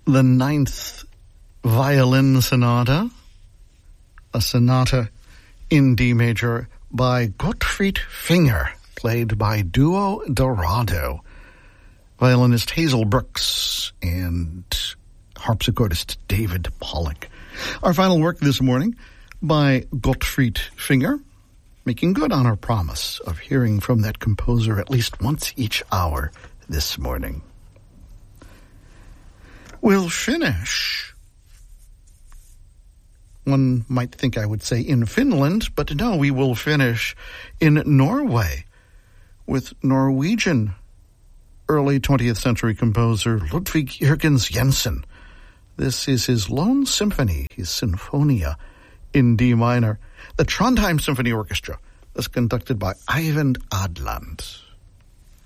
the Ninth Violin Sonata, a sonata in D major by Gottfried Finger, played by Duo Dorado, violinist Hazel Brooks, and harpsichordist David Pollock. Our final work this morning by Gottfried Finger, making good on our promise of hearing from that composer at least once each hour this morning. We'll finish. One might think I would say in Finland, but no, we will finish in Norway with Norwegian early 20th century composer Ludwig Jürgens Jensen. This is his Lone Symphony, his Sinfonia in D minor. The Trondheim Symphony Orchestra is conducted by Eivind Adland.